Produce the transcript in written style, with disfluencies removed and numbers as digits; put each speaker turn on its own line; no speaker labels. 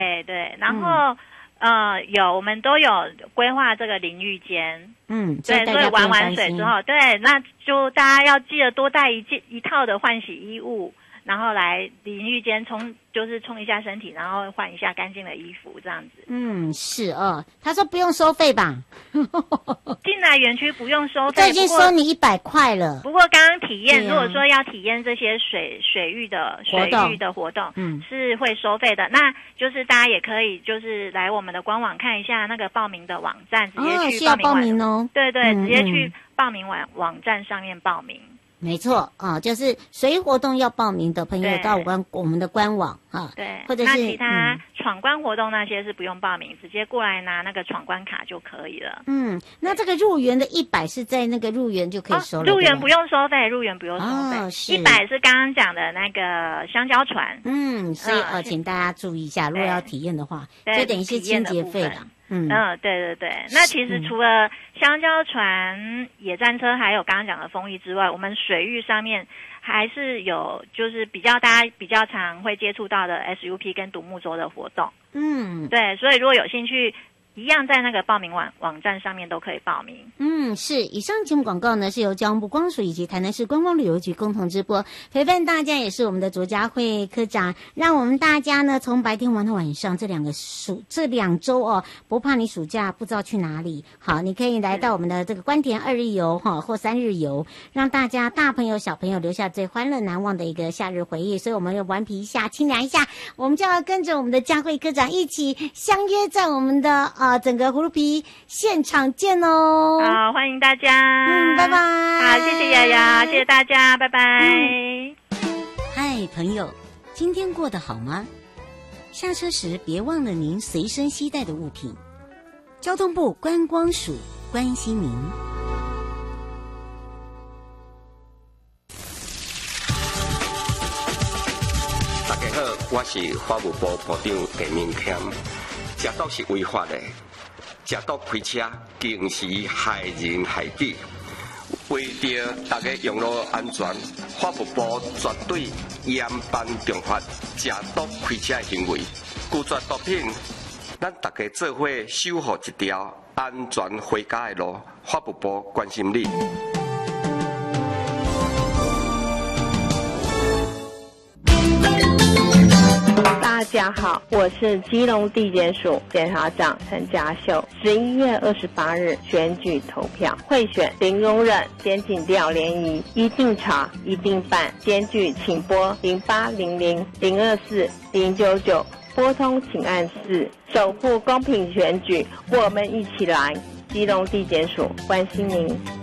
对，然后我们都有规划这个淋浴间，对，所以玩完水之后，对，那就大家要记得多带一套的换洗衣物，然后来淋浴间冲一下身体，然后换一下干净的衣服，这样子。
是哦。他说不用收费吧？
进来园区不用收费，
都已经收你100块了。
不过刚刚体验，如果说要体验这些水域的活动，是会收费的。那就是大家也可以就是来我们的官网看一下那个报名的网站，直接去
需要报名哦。
对，直接去报名网站上面报名。
没错啊，就是水域活动要报名的朋友到我们的官网啊，
对，
或者是
那其他闯关活动那些是不用报名，直接过来拿那个闯关卡就可以了。
那这个入园的100是在那个入园就可以收了，
入园不用收费，100是刚刚讲的那个香蕉船。
所以请大家注意一下，如果要体验的话，这等于是清洁费了。
对。那其实除了香蕉船、野战车，还有刚刚讲的风翼之外，我们水域上面还是有就是大家比较常会接触到的 SUP 跟独木舟的活动。对，所以如果有兴趣，一样在那个报名网站上面都可以报名。
是。以上节目广告呢是由交通部观光署以及台南市观光旅游局共同直播，陪伴大家也是我们的卓佳慧科长，让我们大家呢从白天玩到晚上，这2周不怕你暑假不知道去哪里。好，你可以来到我们的这个关田2日游或3日游，让大家大朋友小朋友留下最欢乐难忘的一个夏日回忆。所以我们要顽皮一下，清凉一下，我们就要跟着我们的佳慧科长一起相约在我们的整个葫芦皮现场见哦！
好，欢迎大家，
拜拜。
好，谢谢瑶瑶，谢谢大家，拜拜。
嗨，朋友，今天过得好吗？下车时别忘了您随身携带的物品。交通部观光署关心您。
大家好，我是法务部部长陈明谦。食毒是违法的，食毒开车更是害人害己。为着大家用路安全，法务部绝对严办重罚食毒开车的行为。拒绝毒品，咱大家做伙守护一条安全回家的路。法务部关心你。
大家好，我是基隆地检署检察长陈家秀。11月28日选举投票，贿选零容忍，检警调联谊，一定查，一定办。检举请拨0800-024-099，拨通请按4，守护公平选举，我们一起来。基隆地检署关心您。